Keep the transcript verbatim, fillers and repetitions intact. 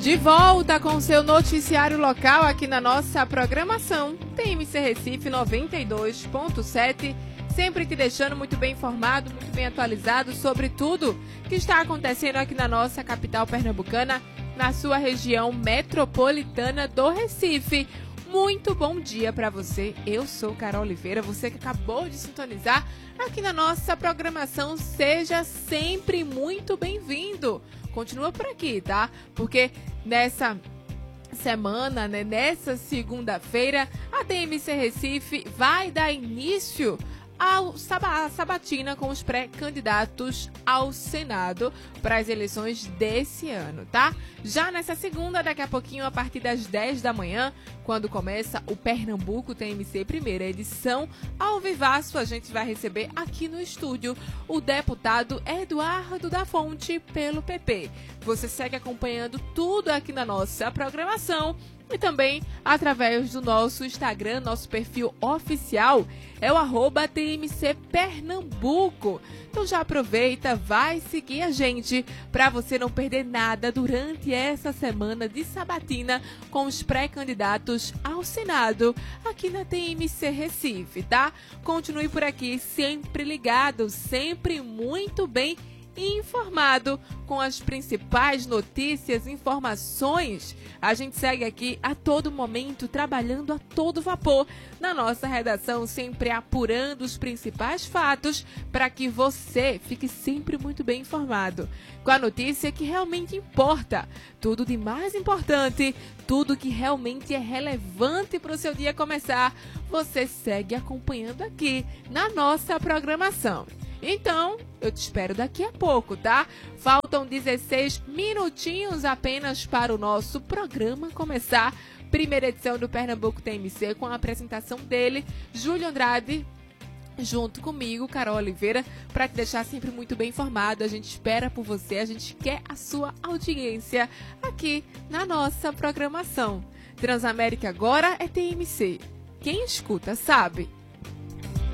De volta com seu noticiário local aqui na nossa programação T M C Recife noventa e dois ponto sete, sempre te deixando muito bem informado, muito bem atualizado sobre tudo que está acontecendo aqui na nossa capital pernambucana, na sua região metropolitana do Recife. Muito bom dia para você, eu sou Carol Oliveira, você que acabou de sintonizar aqui na nossa programação, seja sempre muito bem-vindo. Continua por aqui, tá? Porque nessa semana, né, nessa segunda-feira, a T M C Recife vai dar início ao sab- sabatina com os pré-candidatos ao Senado para as eleições desse ano, tá? Já nessa segunda, daqui a pouquinho, a partir das dez da manhã, quando começa o Pernambuco T M C primeira edição, ao vivaço, a gente vai receber aqui no estúdio o deputado Eduardo da Fonte pelo P P. Você segue acompanhando tudo aqui na nossa programação e também através do nosso Instagram, nosso perfil oficial é o arroba T M C Pernambuco. Então já aproveita, vai seguir a gente para você não perder nada durante essa semana de sabatina com os pré-candidatos ao Senado aqui na T M C Recife, tá? Continue por aqui, sempre ligado, sempre muito bem informado com as principais notícias, informações. A gente segue aqui a todo momento, trabalhando a todo vapor na nossa redação, sempre apurando os principais fatos para que você fique sempre muito bem informado com a notícia que realmente importa, tudo de mais importante, tudo que realmente é relevante para o seu dia começar, você segue acompanhando aqui na nossa programação. Então, eu te espero daqui a pouco, tá? Faltam dezesseis minutinhos apenas para o nosso programa começar. Primeira edição do Pernambuco T M C com a apresentação dele, Júlio Andrade, junto comigo, Carol Oliveira, para te deixar sempre muito bem informado. A gente espera por você, a gente quer a sua audiência aqui na nossa programação. Transamérica agora é T M C. Quem escuta sabe.